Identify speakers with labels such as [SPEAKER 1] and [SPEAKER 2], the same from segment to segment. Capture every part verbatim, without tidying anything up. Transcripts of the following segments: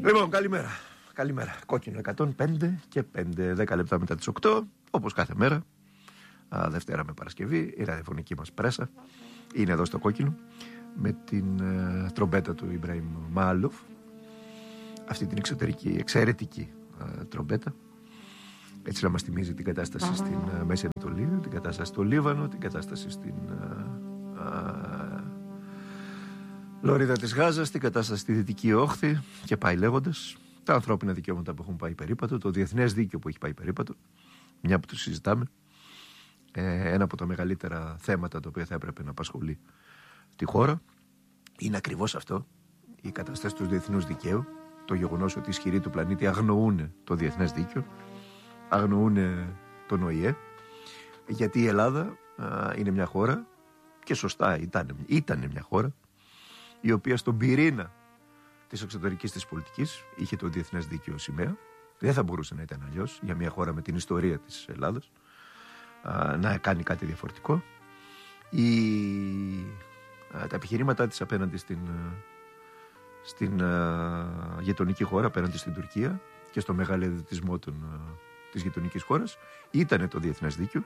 [SPEAKER 1] Λοιπόν, καλημέρα. Καλημέρα. Κόκκινο εκατόν πέντε και πέντε, δέκα λεπτά μετά τις οκτώ, όπως κάθε μέρα. Α, Δευτέρα με Παρασκευή, η ραδιοφωνική μας πρέσα είναι εδώ στο Κόκκινο με την ε, τρομπέτα του Ιμπραήμ Μαάλοφ. Αυτή την εξωτερική, εξαιρετική ε, τρομπέτα. Έτσι να μας θυμίζει την κατάσταση στην ε, Μέση Ανατολή, την κατάσταση στο Λίβανο, την κατάσταση στην ε, ε, Λωρίδα της Γάζας, την κατάσταση στη Δυτική Όχθη και πάει λέγοντας. Τα ανθρώπινα δικαιώματα που έχουν πάει περίπατο, το διεθνές δίκαιο που έχει πάει περίπατο, μια που το συζητάμε. Ε, ένα από τα μεγαλύτερα θέματα τα οποία θα έπρεπε να απασχολεί τη χώρα είναι ακριβώς αυτό, η κατάσταση του διεθνούς δικαίου, το γεγονός ότι οι ισχυροί του πλανήτη αγνοούν το διεθνές δίκαιο, αγνοούν τον Ο Η Ε, γιατί η Ελλάδα α, είναι μια χώρα, και σωστά ήταν, ήταν μια χώρα, η οποία στον πυρήνα της εξωτερικής της πολιτικής είχε το διεθνές δίκαιο σημαία. Δεν θα μπορούσε να ήταν αλλιώς για μια χώρα με την ιστορία της Ελλάδας α, να κάνει κάτι διαφορετικό. Η, α, τα επιχειρήματά της απέναντι στην, στην α, γειτονική χώρα, απέναντι στην Τουρκία και στο μεγαλειοδυτισμό των, α, της γειτονικής χώρας ήταν το διεθνές δίκαιο.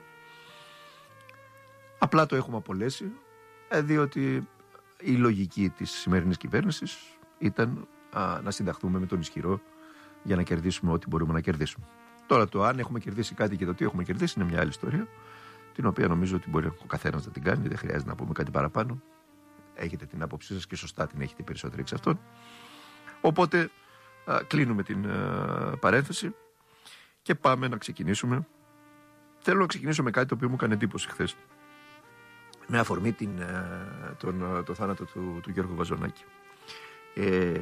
[SPEAKER 1] Απλά το έχουμε απολέσει, ε, διότι η λογική της σημερινής κυβέρνησης ήταν α, να συνταχθούμε με τον ισχυρό για να κερδίσουμε ό,τι μπορούμε να κερδίσουμε. Τώρα το αν έχουμε κερδίσει κάτι και το τι έχουμε κερδίσει είναι μια άλλη ιστορία, την οποία νομίζω ότι μπορεί ο καθένας να την κάνει, δεν χρειάζεται να πούμε κάτι παραπάνω. Έχετε την άποψή σας και σωστά την έχετε περισσότεροι εξ αυτών. Οπότε α, κλείνουμε την α, παρένθεση και πάμε να ξεκινήσουμε. Θέλω να ξεκινήσω με κάτι το οποίο μου έκανε εντύπωση χθες, με αφορμή την, τον, το θάνατο του, του Γιώργου Βαζονάκη. Ε,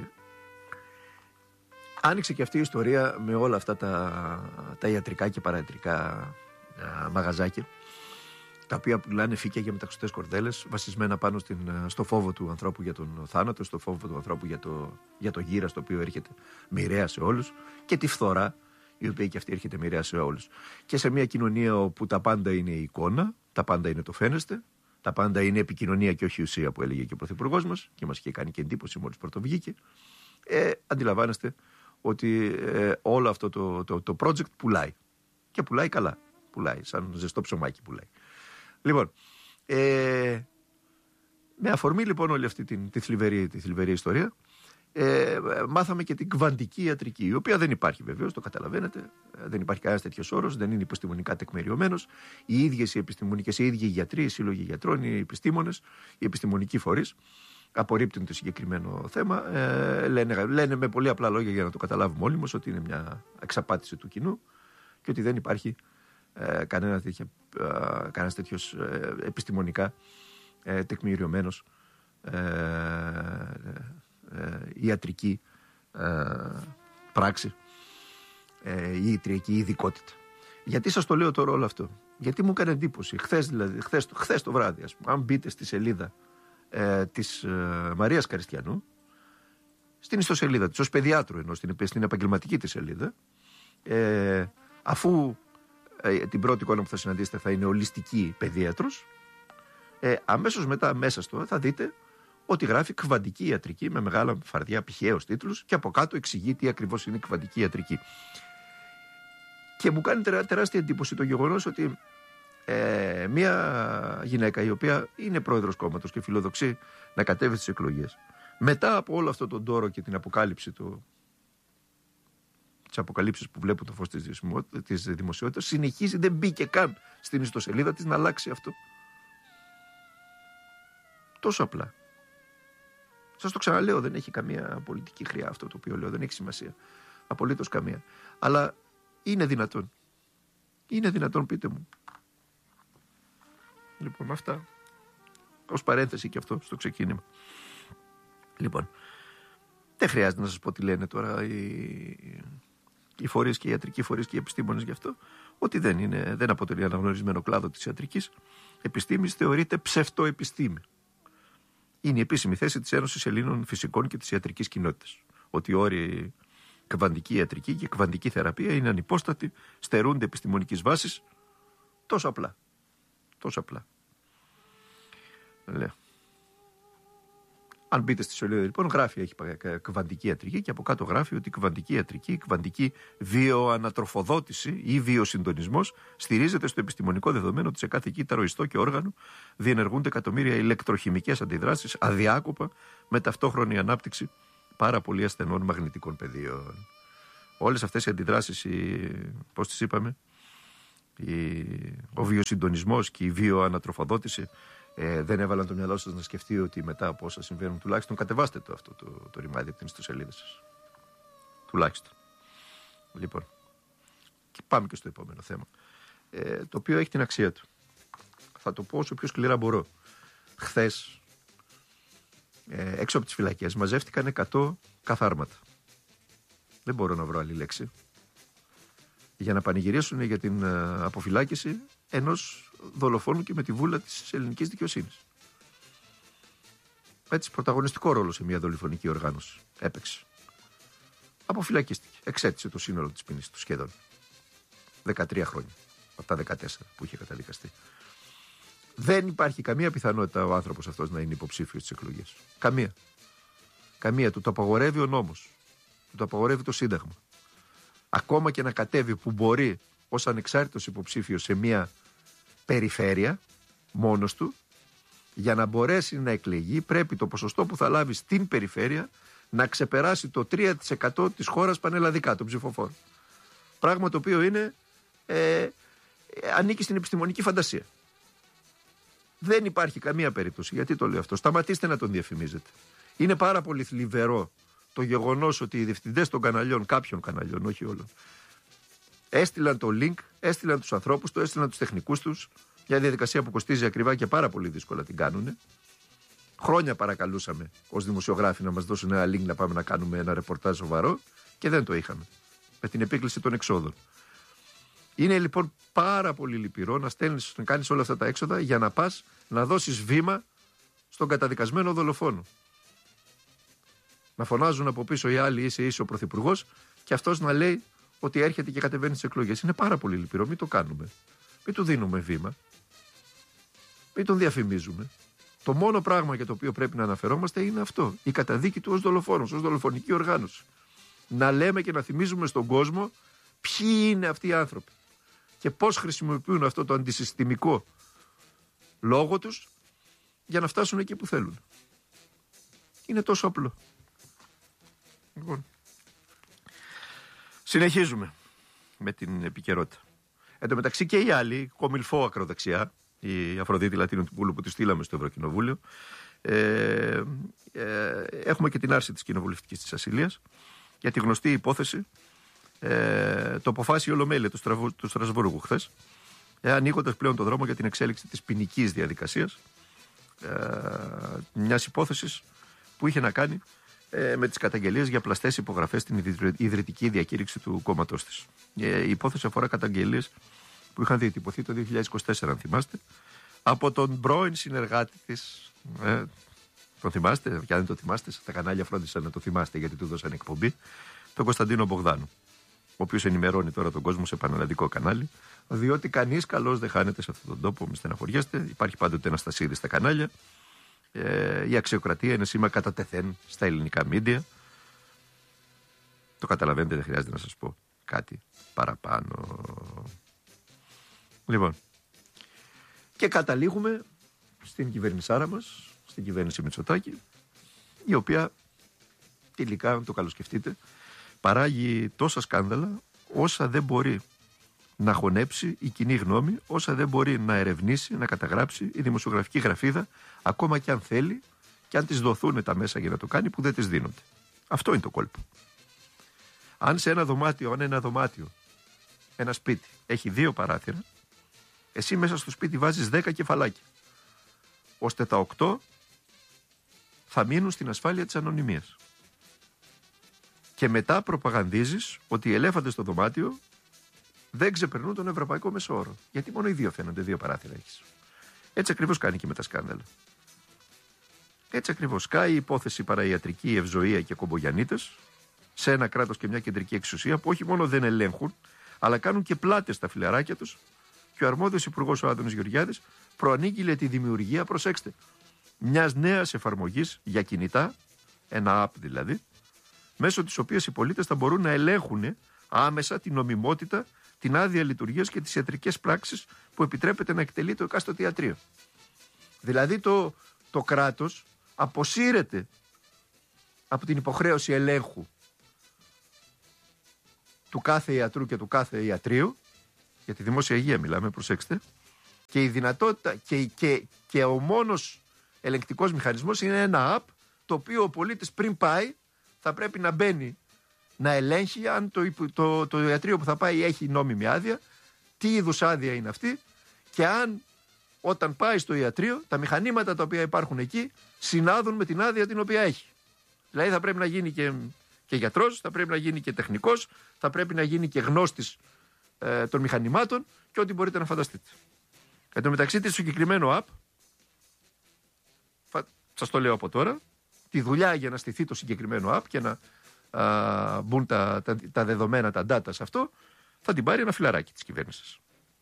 [SPEAKER 1] άνοιξε και αυτή η ιστορία με όλα αυτά τα, τα ιατρικά και παραϊατρικά α, μαγαζάκια, τα οποία πουλάνε φύκια για μεταξωτές κορδέλες, βασισμένα πάνω στην, στο φόβο του ανθρώπου για τον θάνατο, στο φόβο του ανθρώπου για το, για το γύρα, το οποίο έρχεται μοιραία σε όλους, και τη φθορά, η οποία και αυτή έρχεται μοιραία σε όλους. Και σε μια κοινωνία όπου τα πάντα είναι η εικόνα, τα πάντα είναι το φαίνεστε, τα πάντα είναι επικοινωνία και όχι ουσία, που έλεγε και ο Πρωθυπουργός μας και μας είχε κάνει και εντύπωση μόλις πρωτοβγήκε. Ε, αντιλαμβάνεστε ότι ε, όλο αυτό το, το, το project πουλάει. Και πουλάει καλά. Πουλάει, σαν ζεστό ψωμάκι πουλάει. Λοιπόν, ε, με αφορμή λοιπόν όλη αυτή την, τη, θλιβερή, τη θλιβερή ιστορία, ε, μάθαμε και την κβαντική ιατρική, η οποία δεν υπάρχει βεβαίως, το καταλαβαίνετε, δεν υπάρχει κανένας τέτοιος όρος, δεν είναι επιστημονικά τεκμηριωμένος. Οι ίδιες οι επιστημονικές, οι ίδιοι οι γιατροί, οι σύλλογοι γιατρών, οι επιστήμονες, οι επιστημονικοί φορείς απορρίπτουν το συγκεκριμένο θέμα. Ε, λένε, λένε με πολύ απλά λόγια για να το καταλάβουμε όλοι μας ότι είναι μια εξαπάτηση του κοινού και ότι δεν υπάρχει ε, κανένα τέτοιο, ε, κανένας τέτοιος ε, επιστημονικά ε, τεκμηριωμένος ε, ε, ιατρική ε, πράξη ε, η ιατρική ειδικότητα. Γιατί σας το λέω τώρα όλο αυτό? Γιατί μου έκανε εντύπωση χθες, δηλαδή, χθες, χθες το βράδυ, ας πούμε, αν μπείτε στη σελίδα ε, της ε, Μαρίας Καριστιανού, στην ιστοσελίδα της, ως παιδιάτρου, ενώ στην, στην επαγγελματική της σελίδα, ε, αφού ε, την πρώτη εικόνα που θα συναντήσετε θα είναι ολιστική παιδίατρος, ε, αμέσως μετά μέσα στο θα δείτε ότι γράφει κβαντική ιατρική με μεγάλα φαρδιά πηχαίους τίτλους και από κάτω εξηγεί τι ακριβώς είναι κβαντική ιατρική. Και μου κάνει τερά, τεράστια εντύπωση το γεγονός ότι ε, μια γυναίκα η οποία είναι πρόεδρος κόμματος και φιλοδοξεί να κατέβει στις εκλογές, μετά από όλο αυτό τον τόρο και την αποκάλυψη του, τις αποκαλύψεις που βλέπουν το φως της, της δημοσιότητας, συνεχίζει, δεν μπήκε καν στην ιστοσελίδα της να αλλάξει αυτό. Τόσο απλά. Σας το ξαναλέω, δεν έχει καμία πολιτική χρειά αυτό το οποίο λέω, δεν έχει σημασία. Απολύτως καμία. Αλλά είναι δυνατόν. Είναι δυνατόν, πείτε μου. Λοιπόν, αυτά. Ως παρένθεση και αυτό στο ξεκίνημα. Λοιπόν, δεν χρειάζεται να σας πω τι λένε τώρα οι, οι φορείς και οι ιατρικοί φορείς και οι επιστήμονες γι' αυτό. Ότι δεν, είναι, δεν αποτελεί αναγνωρισμένο κλάδο της ιατρικής επιστήμης, θεωρείται ψευτοεπιστήμη. Είναι η επίσημη θέση της Ένωσης Ελλήνων Φυσικών και της Ιατρικής Κοινότητας. Ότι οι όροι κβαντική ιατρική και κβαντική θεραπεία είναι ανυπόστατοι, στερούνται επιστημονικής βάσης. Τόσο απλά. Τόσο απλά. Λέω. Αν μπείτε στη σελίδα, λοιπόν, γράφει, έχει κβαντική ιατρική και από κάτω γράφει ότι η κβαντική ιατρική, η κβαντική βιοανατροφοδότηση ή βιοσυντονισμός στηρίζεται στο επιστημονικό δεδομένο ότι σε κάθε κύτταρο, ιστό και όργανο διενεργούνται εκατομμύρια ηλεκτροχημικές αντιδράσεις αδιάκοπα με ταυτόχρονη ανάπτυξη πάρα πολύ ασθενών μαγνητικών πεδίων. Όλες αυτές οι αντιδράσεις, πώς τις είπαμε, η, ο βιοσυντονισμός και η βιοανατροφοδότηση, Ε, δεν έβαλαν το μυαλό σας να σκεφτεί ότι μετά από όσα συμβαίνουν, τουλάχιστον κατεβάστε το αυτό το, το ρημάδι από την ιστοσελίδα σας. Τουλάχιστον. Λοιπόν, και πάμε και στο επόμενο θέμα, ε, το οποίο έχει την αξία του. Θα το πω όσο πιο σκληρά μπορώ. Χθες, ε, έξω από τις φυλακές, μαζεύτηκαν εκατό καθάρματα. Δεν μπορώ να βρω άλλη λέξη. Για να πανηγυρίσουν για την ε, αποφυλάκηση ενός δολοφόνου και με τη βούλα της ελληνικής δικαιοσύνης. Έτσι, πρωταγωνιστικό ρόλο σε μια δολοφονική οργάνωση έπαιξε. Αποφυλακίστηκε. Εξέτησε το σύνολο της ποινής του σχεδόν. δεκατρία χρόνια από τα δεκατέσσερα που είχε καταδικαστεί. Δεν υπάρχει καμία πιθανότητα ο άνθρωπος αυτός να είναι υποψήφιος στις εκλογές. Καμία. Καμία. Του το απαγορεύει ο νόμος. Του το απαγορεύει το Σύνταγμα. Ακόμα και να κατέβει που μπορεί ως ανεξάρτητος υποψήφιος σε μια περιφέρεια μόνος του, για να μπορέσει να εκλεγεί πρέπει το ποσοστό που θα λάβει στην περιφέρεια να ξεπεράσει το τρία τοις εκατό της χώρας πανελλαδικά των ψηφοφόρων. Πράγμα το οποίο είναι ε, ανήκει στην επιστημονική φαντασία. Δεν υπάρχει καμία περίπτωση. Γιατί το λέω αυτό? Σταματήστε να τον διαφημίζετε. Είναι πάρα πολύ θλιβερό το γεγονός ότι οι διευθυντές των καναλιών, κάποιων καναλιών, όχι όλων, έστειλαν το link, έστειλαν τους ανθρώπους του, έστειλαν τους τεχνικούς τους. Μια διαδικασία που κοστίζει ακριβά και πάρα πολύ δύσκολα την κάνουνε. Χρόνια παρακαλούσαμε ως δημοσιογράφοι να μας δώσουν ένα link να πάμε να κάνουμε ένα ρεπορτάζ σοβαρό και δεν το είχαμε. Με την επίκληση των εξόδων. Είναι λοιπόν πάρα πολύ λυπηρό να στέλνεις, να κάνεις όλα αυτά τα έξοδα για να πας να δώσεις βήμα στον καταδικασμένο δολοφόνο. Να φωνάζουν από πίσω οι άλλοι, είσαι είσαι ο πρωθυπουργός, και αυτός να λέει ότι έρχεται και κατεβαίνει στις εκλογές. Είναι πάρα πολύ λυπηρό, μην το κάνουμε. Μην του δίνουμε βήμα. Μην τον διαφημίζουμε. Το μόνο πράγμα για το οποίο πρέπει να αναφερόμαστε είναι αυτό. Η καταδίκη του ως δολοφόνος, ως δολοφονική οργάνωση. Να λέμε και να θυμίζουμε στον κόσμο ποιοι είναι αυτοί οι άνθρωποι και πώς χρησιμοποιούν αυτό το αντισυστημικό λόγο τους για να φτάσουν εκεί που θέλουν. Είναι τόσο απλό. Λοιπόν, συνεχίζουμε με την επικαιρότητα. Εν τω μεταξύ και οι άλλοι, κομιλφό ακροδεξιά, η Αφροδίτη Λατίνου-Πούλου που τη στείλαμε στο Ευρωκοινοβούλιο, ε, ε, έχουμε και την άρση της κοινοβουλευτικής της ασυλίας για τη γνωστή υπόθεση, ε, το αποφάσισε η Ολομέλεια του, Στραβου, του Στρασβούργου χθες, ε, ανοίγοντας πλέον το δρόμο για την εξέλιξη της ποινικής διαδικασίας, ε, μιας υπόθεσης που είχε να κάνει ε, με τις καταγγελίες για πλαστές υπογραφές στην ιδρυτική διακήρυξη του κόμματός της. Ε, η υπόθεση αφορά καταγγελίες που είχαν διατυπωθεί το δύο χιλιάδες είκοσι τέσσερα, αν θυμάστε, από τον πρώην συνεργάτη της. Ε, το θυμάστε, και αν δεν το θυμάστε, τα κανάλια φρόντισαν να το θυμάστε γιατί του δώσαν εκπομπή, τον Κωνσταντίνο Μπογδάνου, ο οποίος ενημερώνει τώρα τον κόσμο σε πανελλαδικό κανάλι, διότι κανείς καλός δεν χάνεται σε αυτόν τον τόπο, μη στεναχωριέστε, υπάρχει πάντοτε ένα στασίδι στα κανάλια. Ε, η αξιοκρατία είναι σήμα κατά τεθέν στα ελληνικά μίντια. Το καταλαβαίνετε, δεν χρειάζεται να σας πω κάτι παραπάνω. Λοιπόν, και καταλήγουμε στην κυβερνησάρα μας, στην κυβέρνηση Μητσοτάκη, η οποία τελικά, αν το καλοσκεφτείτε, παράγει τόσα σκάνδαλα όσα δεν μπορεί να χωνέψει η κοινή γνώμη, όσα δεν μπορεί να ερευνήσει, να καταγράψει η δημοσιογραφική γραφίδα, ακόμα και αν θέλει και αν της δοθούν τα μέσα για να το κάνει, που δεν της δίνονται. Αυτό είναι το κόλπο. Αν σε ένα δωμάτιο, αν ένα δωμάτιο, ένα σπίτι, έχει δύο παράθυρα, εσύ μέσα στο σπίτι βάζεις δέκα κεφαλάκια, ώστε τα οκτώ θα μείνουν στην ασφάλεια της ανωνυμίας. Και μετά προπαγανδίζεις ότι οι ελέφαντες στο δωμάτιο δεν ξεπερνούν τον ευρωπαϊκό μεσόωρο. Γιατί μόνο οι δύο φαίνονται, δύο παράθυρα έχεις. Έτσι ακριβώς κάνει και με τα σκάνδαλα. Έτσι ακριβώς. Κάει η υπόθεση παραϊατρική, ευζοία και κομπογιανίτες σε ένα κράτος και μια κεντρική εξουσία που όχι μόνο δεν ελέγχουν, αλλά κάνουν και πλάτες στα φιλαράκια τους. Και ο αρμόδιος υπουργός, ο Άδωνης Γεωργιάδης, προανήγγειλε τη δημιουργία, προσέξτε, μιας νέας εφαρμογής για κινητά, ένα app δηλαδή, μέσω της οποίας οι πολίτες θα μπορούν να ελέγχουν άμεσα την νομιμότητα, την άδεια λειτουργίας και τις ιατρικές πράξεις που επιτρέπεται να εκτελεί το εκάστοτε ιατρείο. Δηλαδή το, το κράτος αποσύρεται από την υποχρέωση ελέγχου του κάθε ιατρού και του κάθε ιατρείου, για τη δημόσια υγεία μιλάμε, προσέξτε, και η δυνατότητα και, και, και ο μόνος ελεγκτικός μηχανισμός είναι ένα app, το οποίο ο πολίτης πριν πάει θα πρέπει να μπαίνει να ελέγχει αν το, το, το ιατρείο που θα πάει έχει νόμιμη άδεια, τι είδους άδεια είναι αυτή και αν όταν πάει στο ιατρείο τα μηχανήματα τα οποία υπάρχουν εκεί συνάδουν με την άδεια την οποία έχει. Δηλαδή θα πρέπει να γίνει και, και γιατρός, θα πρέπει να γίνει και τεχνικός, θα πρέπει να γίνει και γνώστης ε, των μηχανημάτων και ό,τι μπορείτε να φανταστείτε. Εν τω μεταξύ της συγκεκριμένο app, σας το λέω από τώρα, τη δουλειά για να στηθεί το συγκεκριμένο app και να α, μπουν τα, τα, τα δεδομένα, τα data σε αυτό, θα την πάρει ένα φιλαράκι της κυβέρνησης.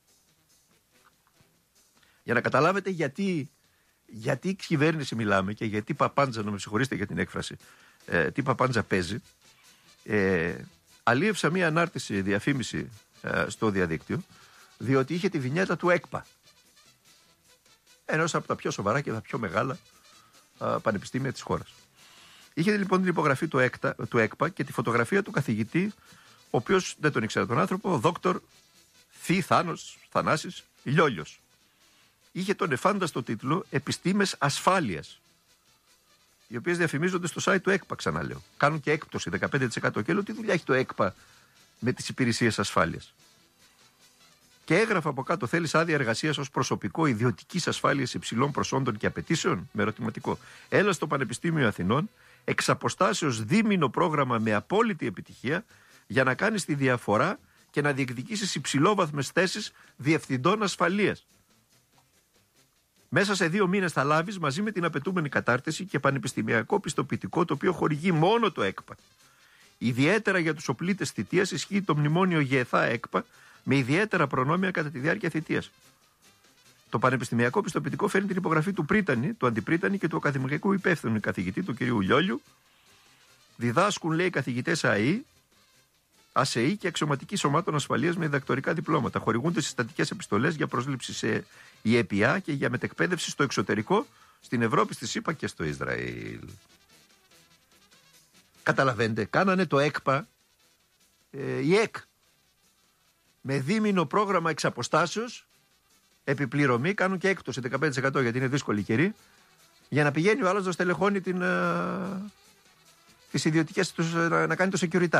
[SPEAKER 1] Για να καταλάβετε γιατί, γιατί η κυβέρνηση μιλάμε και γιατί παπάντζα, να με συγχωρήσετε για την έκφραση, ε, τι παπάντζα παίζει, ε, αλίευσα μία ανάρτηση διαφήμιση ε, στο διαδίκτυο, διότι είχε τη βινιέτα του ΕΚΠΑ. Ενός από τα πιο σοβαρά και τα πιο μεγάλα α, πανεπιστήμια της χώρας. Είχε λοιπόν την υπογραφή του, ΕΚΤΑ, του ΕΚΠΑ και τη φωτογραφία του καθηγητή, ο οποίος δεν τον ήξερα τον άνθρωπο, ο δόκτωρ Θη Θάνος Θανάσης Λιόλιος. Είχε τον εφάνταστο τίτλο «Επιστήμες ασφάλειας», οι οποίες διαφημίζονται στο site του ΕΚΠΑ, ξαναλέω. Κάνουν και έκπτωση δεκαπέντε τοις εκατό και λέω τι δουλειά έχει το ΕΚΠΑ με τις υπηρεσίες ασφάλειας. Και έγραφε από κάτω: θέλεις άδεια εργασίας ως προσωπικό ιδιωτικής ασφάλειας υψηλών προσόντων και απαιτήσεων? Με ερωτηματικό. Έλα στο Πανεπιστήμιο Αθηνών, εξ αποστάσεως δίμηνο πρόγραμμα με απόλυτη επιτυχία, για να κάνεις τη διαφορά και να διεκδικήσεις υψηλόβαθμες θέσεις διευθυντών ασφαλείας. Μέσα σε δύο μήνες θα λάβεις μαζί με την απαιτούμενη κατάρτιση και πανεπιστημιακό πιστοποιητικό, το οποίο χορηγεί μόνο το ΕΚΠΑ. Ιδιαίτερα για τους οπλίτες θητείας ισχύει το μνημόνιο ΓΕΘΑ ΕΚΠΑ, με ιδιαίτερα προνόμια κατά τη διάρκεια θητείας. Το πανεπιστημιακό πιστοποιητικό φέρνει την υπογραφή του πρίτανη, του αντιπρίτανη και του ακαδημαϊκού υπεύθυνου καθηγητή, του κ. Λιόλιου. Διδάσκουν, λέει, καθηγητές ΑΕΗ, ΑΣΕΗ και αξιωματικοί σωμάτων ασφαλείας με διδακτορικά διπλώματα. Χορηγούνται συστατικές επιστολές για πρόσληψη σε ΙΕΠΙΑ και για μετεκπαίδευση στο εξωτερικό, στην Ευρώπη, στη ΣΥΠΑ και στο Ισραήλ. Καταλαβαίνετε, κάνανε το ΕΚΠΑ, ε, η ΕΚ, με δίμηνο πρόγραμμα εξ αποστάσεως, επιπληρωμή, κάνουν και έκπτωση δεκαπέντε τοις εκατό γιατί είναι δύσκολη καιρή, για να πηγαίνει ο άλλος να στελεχώνει την, α, τις ιδιωτικές τους, να, να κάνει το security.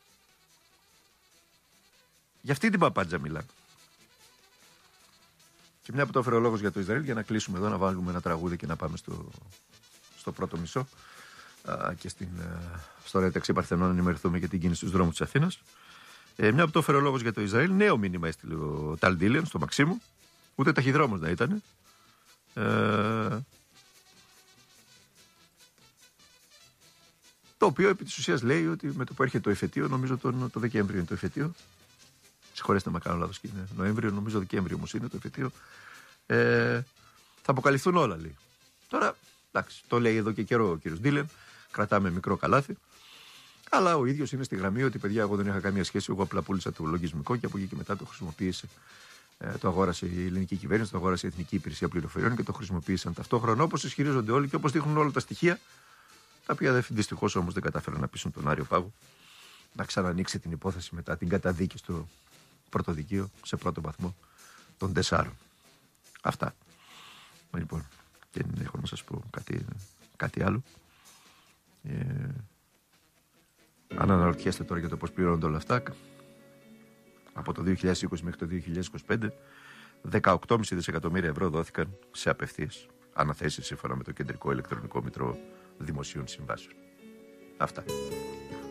[SPEAKER 1] Για αυτή την παπάντζα μιλάμε. Και μια που το έφερε ο λόγος για το Ισραήλ, για να κλείσουμε εδώ, να βάλουμε ένα τραγούδι και να πάμε στο, στο πρώτο μισό α, και στην, α, στο Ρέταξι Παρθενών να ενημερωθούμε για την κίνηση στους δρόμους της Αθήνας. Ε, μια που το έφερε ο λόγος για το Ισραήλ, νέο μήνυμα έστειλε ο Ταλ Ντίλεν στο Μαξίμου, ούτε ταχυδρόμος να ήταν. Ε, το οποίο επί της ουσίας λέει ότι με το που έρχεται το εφετείο, νομίζω τον, το Δεκέμβριο είναι το εφετείο. Συγχωρέστε με, κάνω λάθος, και είναι Νοέμβριο, νομίζω Δεκέμβριο όμως είναι το εφετείο. Ε, θα αποκαλυφθούν όλα, λέει. Τώρα, εντάξει, το λέει εδώ και καιρό ο κύριος Ντίλεν, κρατάμε μικρό καλάθι. Αλλά ο ίδιος είναι στη γραμμή ότι, παιδιά, εγώ δεν είχα καμία σχέση. Εγώ απλά πούλησα το λογισμικό και από εκεί και μετά το χρησιμοποίησε. Ε, το αγόρασε η ελληνική κυβέρνηση, το αγόρασε η Εθνική Υπηρεσία Πληροφοριών και το χρησιμοποίησαν ταυτόχρονα, όπως ισχυρίζονται όλοι και όπως δείχνουν όλα τα στοιχεία. Τα οποία δυστυχώς όμως δεν κατάφεραν να πείσουν τον Άριο Πάγο να ξανανοίξει την υπόθεση μετά την καταδίκη στο πρωτοδικείο σε πρώτο βαθμό των τεσσάρων. Αυτά. Λοιπόν, και δεν έχω να σας πω κάτι, κάτι άλλο. Ε, Αν αναρωτιέστε τώρα για το πώς πληρώνονται όλα αυτά, από το δύο χιλιάδες είκοσι μέχρι το δύο χιλιάδες είκοσι πέντε, δεκαοκτώ κόμμα πέντε δισεκατομμύρια ευρώ δόθηκαν σε απευθείας αναθέσεις σύμφωνα με το Κεντρικό Ηλεκτρονικό Μητρό Δημοσίων Συμβάσεων. Αυτά.